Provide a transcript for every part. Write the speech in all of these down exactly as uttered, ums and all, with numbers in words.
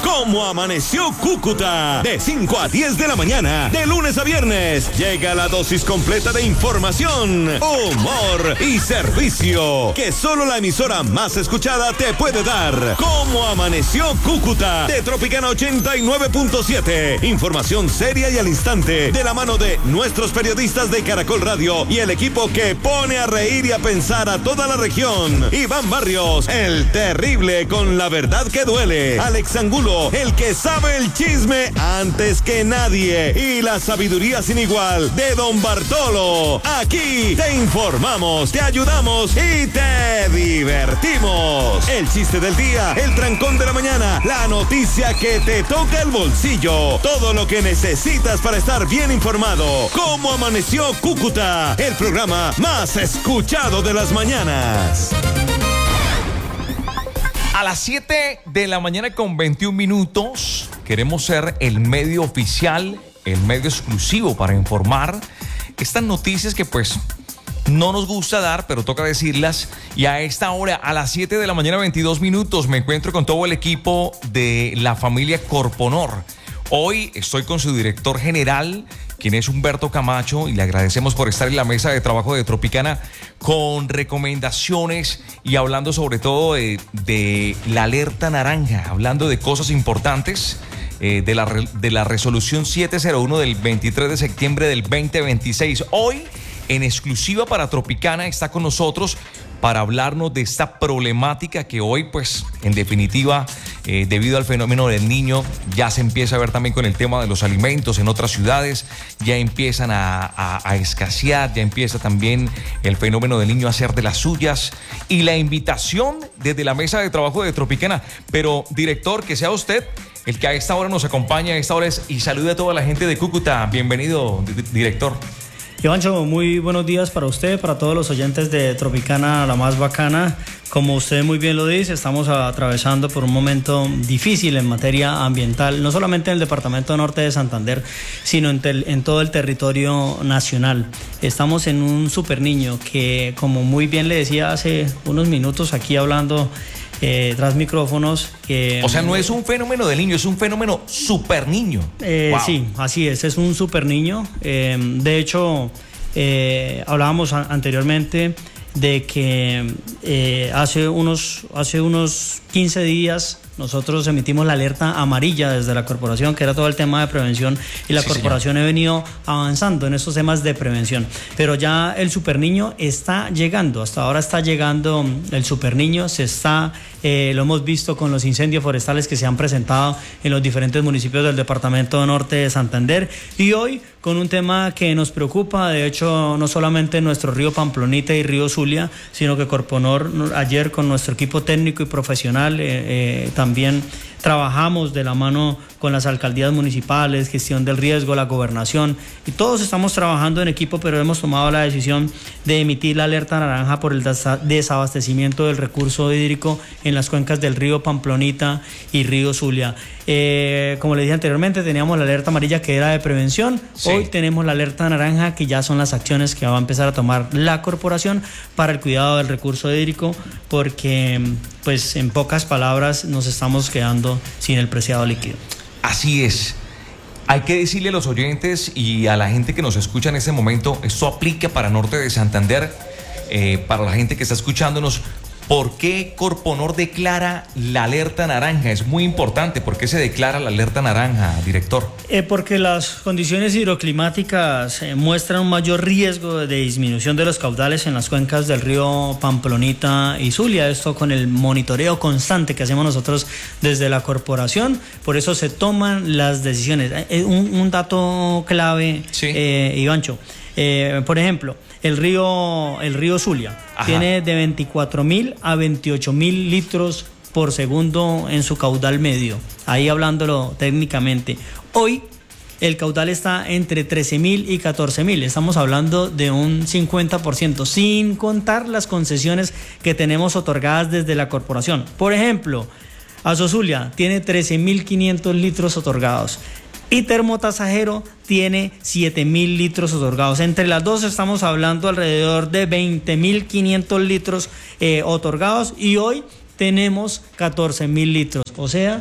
¿Cómo amaneció Cúcuta? De cinco a diez de la mañana, de lunes a viernes, llega la dosis completa de información, humor y servicio que solo la emisora más escuchada te puede dar. ¿Cómo amaneció Cúcuta? De Tropicana ochenta y nueve punto siete. Información seria y al instante, de la mano de nuestros periodistas de Caracol Radio y el equipo que pone a reír y a pensar a toda la región. Iván Barrios, el terrible con la verdad que duele. Alex Angulo, el que sabe el chisme antes que nadie. Y la sabiduría sin igual de Don Bartolo. Aquí te informamos, te ayudamos y te divertimos. El chiste del día, el trancón de la mañana, la noticia que te toca el bolsillo. Todo lo que necesitas para estar bien informado. ¿Cómo amaneció Cúcuta? El programa más escuchado de las mañanas. A las siete de la mañana con veintiún minutos, queremos ser el medio oficial, el medio exclusivo para informar estas noticias que pues no nos gusta dar, pero toca decirlas. Y a esta hora, a las siete de la mañana veintidós minutos, me encuentro con todo el equipo de la familia Corponor. Hoy estoy con su director general, quien es Humberto Camacho, y le agradecemos por estar en la mesa de trabajo de Tropicana con recomendaciones y hablando sobre todo de, de la alerta naranja, hablando de cosas importantes, eh, de, la, de la resolución setecientos uno del veintitrés de septiembre del veinte veintiséis. Hoy, en exclusiva para Tropicana, está con nosotros para hablarnos de esta problemática que hoy, pues, en definitiva, eh, debido al fenómeno del niño, ya se empieza a ver también con el tema de los alimentos en otras ciudades, ya empiezan a, a, a escasear, ya empieza también el fenómeno del niño a hacer de las suyas, y la invitación desde la mesa de trabajo de Tropicana. Pero, director, que sea usted el que a esta hora nos acompaña, a esta hora es, y salude a toda la gente de Cúcuta. Bienvenido, director. Ivancho, muy buenos días para usted, para todos los oyentes de Tropicana, la más bacana. Como usted muy bien lo dice, estamos atravesando por un momento difícil en materia ambiental, no solamente en el departamento norte de Santander, sino en, tel, en todo el territorio nacional. Estamos en un super niño que, como muy bien le decía hace unos minutos aquí hablando Eh, tras micrófonos. Eh, o sea, no es un fenómeno del niño, es un fenómeno super niño. Eh, wow. Sí, así es, es un super niño. Eh, de hecho, eh, hablábamos a, anteriormente de que eh, hace, unos, hace unos quince días nosotros emitimos la alerta amarilla desde la corporación, que era todo el tema de prevención, y la sí, corporación señor. ha venido avanzando en estos temas de prevención. Pero ya el super niño está llegando, hasta ahora está llegando el super niño, se está, eh, lo hemos visto con los incendios forestales que se han presentado en los diferentes municipios del departamento norte de Santander, y hoy con un tema que nos preocupa, de hecho, no solamente nuestro río Pamplonita y río Zulia, sino que Corponor ayer con nuestro equipo técnico y profesional eh, eh, también trabajamos de la mano con las alcaldías municipales, gestión del riesgo, la gobernación, y todos estamos trabajando en equipo, pero hemos tomado la decisión de emitir la alerta naranja por el desabastecimiento del recurso hídrico en las cuencas del río Pamplonita y río Zulia. Eh, como le dije anteriormente, teníamos la alerta amarilla que era de prevención, sí. Hoy tenemos la alerta naranja, que ya son las acciones que va a empezar a tomar la corporación para el cuidado del recurso hídrico, porque pues en pocas palabras nos estamos quedando sin el preciado líquido. Así es. Hay que decirle a los oyentes y a la gente que nos escucha en este momento, esto aplica para Norte de Santander, eh, para la gente que está escuchándonos. ¿Por qué Corponor declara la alerta naranja? Es muy importante. ¿Por qué se declara la alerta naranja, director? Eh, porque las condiciones hidroclimáticas eh, muestran un mayor riesgo de disminución de los caudales en las cuencas del río Pamplonita y Zulia. Esto con el monitoreo constante que hacemos nosotros desde la corporación. Por eso se toman las decisiones. Eh, un, un dato clave, sí. eh, Ivancho. Eh, por ejemplo, el río, el río Zulia Ajá. tiene de veinticuatro mil a veintiocho mil litros por segundo en su caudal medio, ahí hablándolo técnicamente. Hoy el caudal está entre trece mil y catorce mil, estamos hablando de un cincuenta por ciento, sin contar las concesiones que tenemos otorgadas desde la corporación. Por ejemplo, Azozulia tiene trece mil quinientos litros otorgados. Y Termotasajero tiene siete mil litros otorgados. Entre las dos estamos hablando alrededor de veinte mil quinientos litros eh, otorgados, y hoy tenemos catorce mil litros. O sea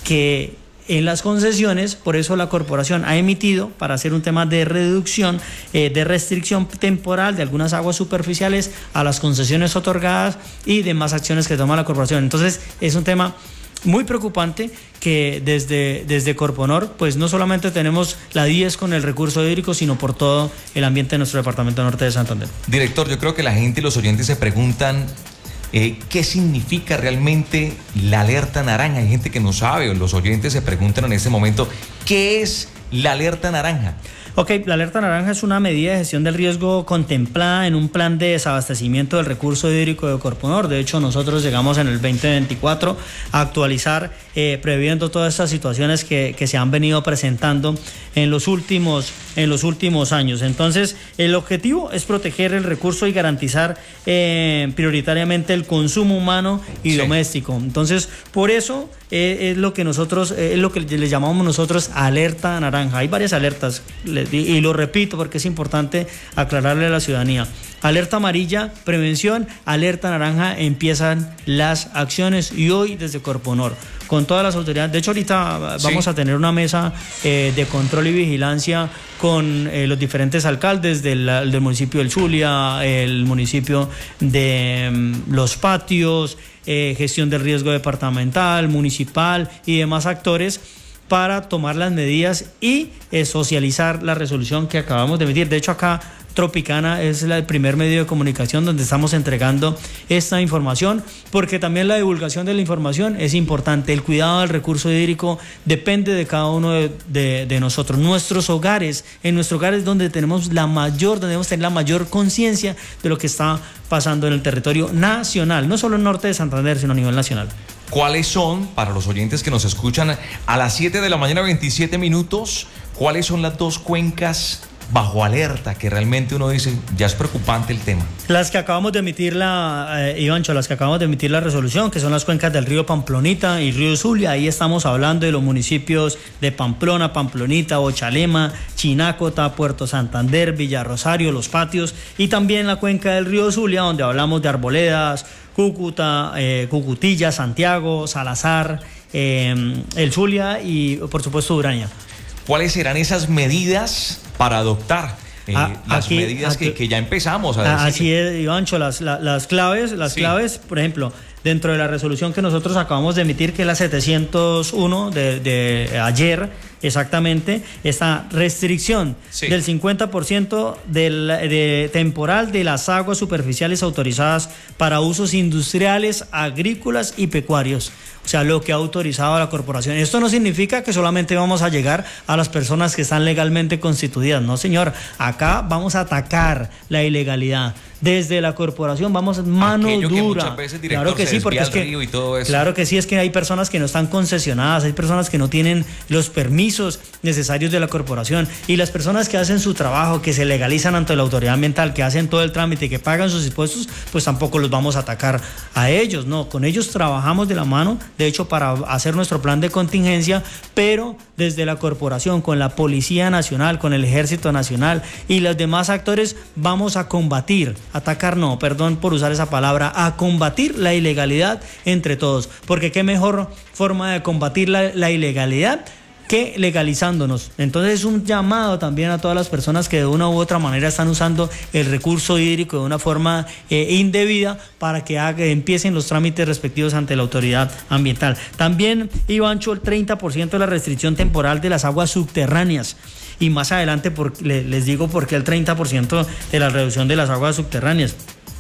que en las concesiones, por eso la corporación ha emitido, para hacer un tema de reducción, eh, de restricción temporal de algunas aguas superficiales a las concesiones otorgadas y demás acciones que toma la corporación. Entonces es un tema muy preocupante que desde, desde Corponor, pues no solamente tenemos la diez con el recurso hídrico, sino por todo el ambiente de nuestro departamento norte de Santander. Director, yo creo que la gente y los oyentes se preguntan Eh, ¿qué significa realmente la alerta naranja? Hay gente que no sabe, o los oyentes se preguntan en este momento, ¿qué es la alerta naranja? Ok, la alerta naranja es una medida de gestión del riesgo contemplada en un plan de desabastecimiento del recurso hídrico de Corponor. De hecho, nosotros llegamos en el veinte veinticuatro a actualizar, eh, previendo todas estas situaciones que, que se han venido presentando en los últimos, en los últimos años. Entonces, el objetivo es proteger el recurso y garantizar eh, prioritariamente el consumo humano y sí. doméstico. Entonces, por eso eh, es lo que nosotros, eh, es lo que le llamamos nosotros alerta naranja. Hay varias alertas, y lo repito porque es importante aclararle a la ciudadanía. Alerta amarilla, prevención; alerta naranja, empiezan las acciones. Y hoy desde Corponor, con todas las autoridades, de hecho ahorita vamos sí. a tener una mesa eh, de control y vigilancia con eh, los diferentes alcaldes del, del municipio del Zulia, el municipio de um, Los Patios, eh, gestión del riesgo departamental, municipal y demás actores, para tomar las medidas y eh, socializar la resolución que acabamos de emitir. De hecho, acá Tropicana es el primer medio de comunicación donde estamos entregando esta información, porque también la divulgación de la información es importante. El cuidado del recurso hídrico depende de cada uno de, de, de nosotros. Nuestros hogares, en nuestros hogares donde tenemos la mayor, donde debemos tener la mayor conciencia de lo que está pasando en el territorio nacional, no solo en norte de Santander, sino a nivel nacional. ¿Cuáles son, para los oyentes que nos escuchan a las siete de la mañana, veintisiete minutos, cuáles son las dos cuencas bajo alerta que realmente uno dice, ya es preocupante el tema? Las que acabamos de emitir la, eh, Ivancho, las que acabamos de emitir la resolución, que son las cuencas del río Pamplonita y río Zulia. Ahí estamos hablando de los municipios de Pamplona, Pamplonita, Ochalema, Chinácota, Puerto Santander, Villarrosario, Los Patios, y también la cuenca del río Zulia, donde hablamos de Arboledas, Cúcuta, eh, Cucutilla, Santiago, Salazar, eh, el Zulia y por supuesto Uraña. ¿Cuáles serán esas medidas para adoptar eh, ah, las aquí, medidas aquí, que, que ya empezamos a decir? Así es, Ivancho, las, las, las claves, las sí. claves, por ejemplo, dentro de la resolución que nosotros acabamos de emitir, que es la setecientos uno de, de ayer, exactamente, esta restricción sí. del cincuenta por ciento del, de temporal de las aguas superficiales autorizadas para usos industriales, agrícolas y pecuarios. O sea, lo que ha autorizado la corporación. Esto no significa que solamente vamos a llegar a las personas que están legalmente constituidas. No, señor. Acá vamos a atacar la ilegalidad. Desde la corporación vamos mano Aquello dura. Que muchas veces, director, claro que se sí, porque es que río y todo eso. Claro que sí, es que hay personas que no están concesionadas, hay personas que no tienen los permisos necesarios de la corporación, y las personas que hacen su trabajo, que se legalizan ante la autoridad ambiental, que hacen todo el trámite, que pagan sus impuestos, pues tampoco los vamos a atacar a ellos. No, con ellos trabajamos de la mano, de hecho, para hacer nuestro plan de contingencia, pero desde la corporación, con la Policía Nacional, con el Ejército Nacional y los demás actores, vamos a combatir, atacar no, perdón por usar esa palabra, a combatir la ilegalidad entre todos, porque qué mejor forma de combatir la, la ilegalidad que legalizándonos. Entonces es un llamado también a todas las personas que de una u otra manera están usando el recurso hídrico de una forma eh, indebida, para que haga, empiecen los trámites respectivos ante la autoridad ambiental. También, Ivancho, el treinta por ciento de la restricción temporal de las aguas subterráneas. Y más adelante por, le, les digo por qué el treinta por ciento de la reducción de las aguas subterráneas.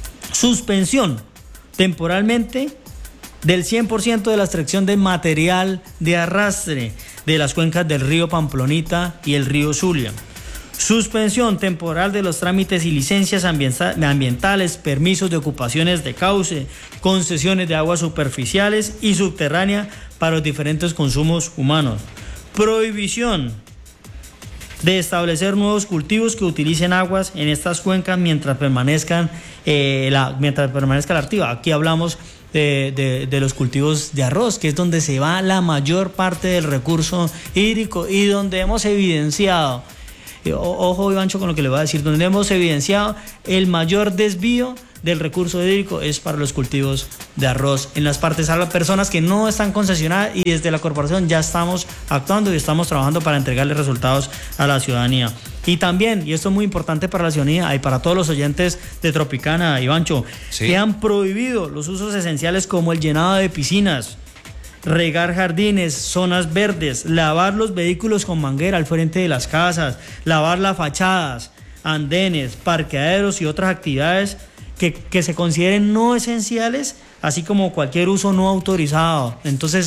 Suspensión temporalmente del cien por ciento de la extracción de material de arrastre de las cuencas del río Pamplonita y el río Zulia. Suspensión temporal de los trámites y licencias ambientales, permisos de ocupaciones de cauce, concesiones de aguas superficiales y subterráneas para los diferentes consumos humanos. Prohibición de establecer nuevos cultivos que utilicen aguas en estas cuencas mientras permanezcan eh, la, mientras permanezca la activa. Aquí hablamos de, de, de los cultivos de arroz, que es donde se va la mayor parte del recurso hídrico y donde hemos evidenciado, ojo Ivancho con lo que le voy a decir, donde hemos evidenciado el mayor desvío del recurso hídrico es para los cultivos de arroz en las partes a las personas que no están concesionadas, y desde la corporación ya estamos actuando y estamos trabajando para entregarle resultados a la ciudadanía. Y también, y esto es muy importante para la ciudadanía y para todos los oyentes de Tropicana, Ivancho, sí. que han prohibido los usos esenciales como el llenado de piscinas, regar jardines, zonas verdes, lavar los vehículos con manguera al frente de las casas, lavar las fachadas, andenes, parqueaderos y otras actividades que, que se consideren no esenciales, así como cualquier uso no autorizado. Entonces,